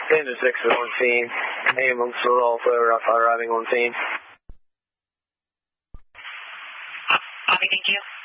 Panda 6 on scene. Ambulance was also arriving on scene. Copy, thank you.